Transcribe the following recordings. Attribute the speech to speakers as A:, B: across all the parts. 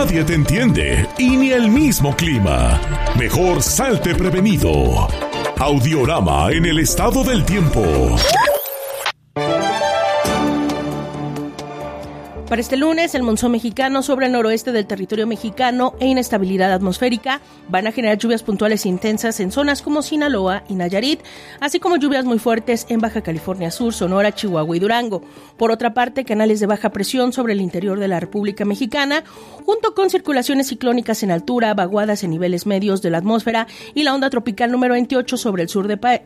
A: nadie te entiende y ni el mismo clima. Mejor salte prevenido. Audiorama en el estado del tiempo.
B: Para este lunes, el monzón mexicano sobre el noroeste del territorio mexicano e inestabilidad atmosférica van a generar lluvias puntuales intensas en zonas como Sinaloa y Nayarit, así como lluvias muy fuertes en Baja California Sur, Sonora, Chihuahua y Durango. Por otra parte, canales de baja presión sobre el interior de la República Mexicana, junto con circulaciones ciclónicas en altura, vaguadas en niveles medios de la atmósfera y la onda tropical número 28 sobre el sur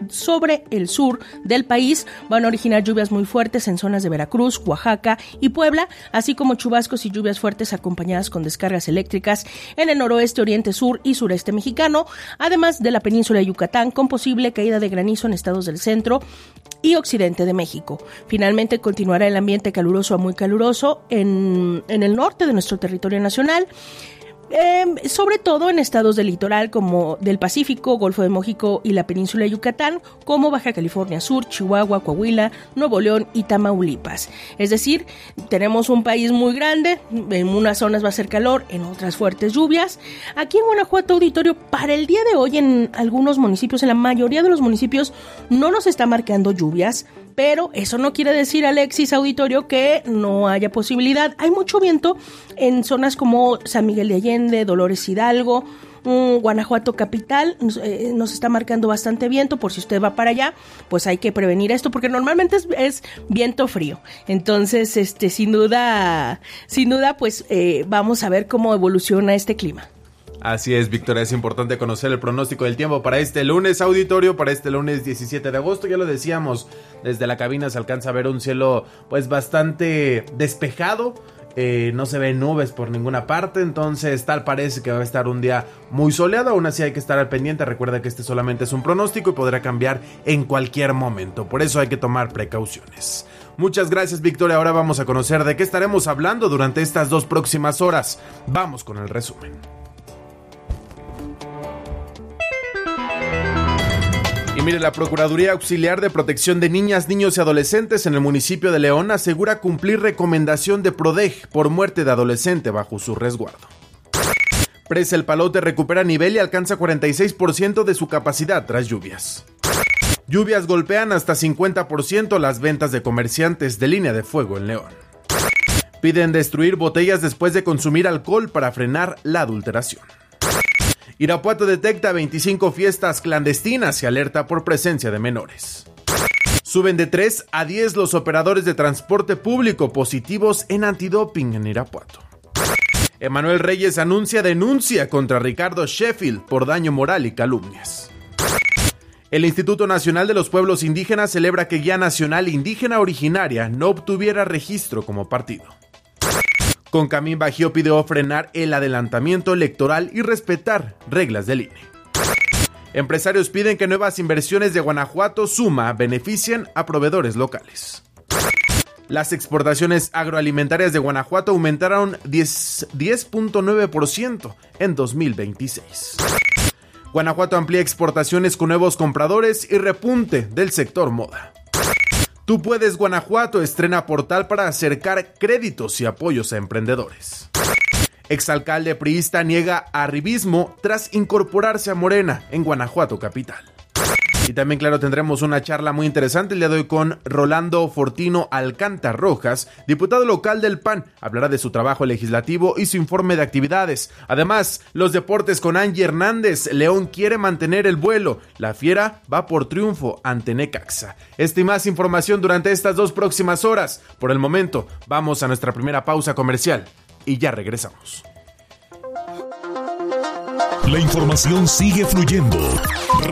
B: del país, van a originar lluvias muy fuertes en zonas de Veracruz, Oaxaca y Puebla, así como chubascos y lluvias fuertes acompañadas con descargas eléctricas en el noroeste, oriente, sur y sureste mexicano, además de la península de Yucatán, con posible caída de granizo en estados del centro y occidente de México. Finalmente, continuará el ambiente caluroso a muy caluroso en el norte de nuestro territorio nacional, sobre todo en estados del litoral como del Pacífico, Golfo de México y la península de Yucatán, como Baja California Sur, Chihuahua, Coahuila, Nuevo León y Tamaulipas. Es decir, tenemos un país muy grande, en unas zonas va a ser calor, en otras fuertes lluvias. Aquí en Guanajuato, auditorio, para el día de hoy en algunos municipios, en la mayoría de los municipios, no nos está marcando lluvias, pero eso no quiere decir, Alexis, auditorio, que no haya posibilidad. Hay mucho viento en zonas como San Miguel de Allende, Dolores Hidalgo, Guanajuato capital, nos está marcando bastante viento. Por si usted va para allá, pues hay que prevenir esto, porque normalmente es viento frío. Entonces, sin duda, pues vamos a ver cómo evoluciona este clima.
C: Así es, Victoria, es importante conocer el pronóstico del tiempo para este lunes, auditorio, para este lunes 17 de agosto, ya lo decíamos, desde la cabina se alcanza a ver un cielo pues bastante despejado, no se ven nubes por ninguna parte, entonces tal parece que va a estar un día muy soleado. Aún así hay que estar al pendiente, recuerda que este solamente es un pronóstico y podrá cambiar en cualquier momento, por eso hay que tomar precauciones. Muchas gracias, Victoria. Ahora vamos a conocer de qué estaremos hablando durante estas 2 próximas horas. Vamos con el resumen. Y mire, la Procuraduría Auxiliar de Protección de Niñas, Niños y Adolescentes en el municipio de León asegura cumplir recomendación de PRODEG por muerte de adolescente bajo su resguardo. Presa El Palote recupera nivel y alcanza 46% de su capacidad tras lluvias. Lluvias golpean hasta 50% las ventas de comerciantes de línea de fuego en León. Piden destruir botellas después de consumir alcohol para frenar la adulteración. Irapuato detecta 25 fiestas clandestinas y alerta por presencia de menores. Suben de 3 a 10 los operadores de transporte público positivos en antidoping en Irapuato. Emanuel Reyes anuncia denuncia contra Ricardo Sheffield por daño moral y calumnias. El Instituto Nacional de los Pueblos Indígenas celebra que Guía Nacional Indígena Originaria no obtuviera registro como partido. Concamín Bajío pidió frenar el adelantamiento electoral y respetar reglas del INE. Empresarios piden que nuevas inversiones de Guanajuato Suma beneficien a proveedores locales. Las exportaciones agroalimentarias de Guanajuato aumentaron 10.9% en 2026. Guanajuato amplía exportaciones con nuevos compradores y repunte del sector moda. Tú puedes Guanajuato estrena portal para acercar créditos y apoyos a emprendedores. Exalcalde priista niega arribismo tras incorporarse a Morena en Guanajuato capital. Y también, claro, tendremos una charla muy interesante el día de hoy con Rolando Fortino Alcántar Rojas, diputado local del PAN. Hablará de su trabajo legislativo y su informe de actividades. Además, los deportes con Angie Hernández. León quiere mantener el vuelo. La Fiera va por triunfo ante Necaxa. Esta y más información durante estas 2 próximas horas. Por el momento, vamos a nuestra primera pausa comercial y ya regresamos.
A: La información sigue fluyendo.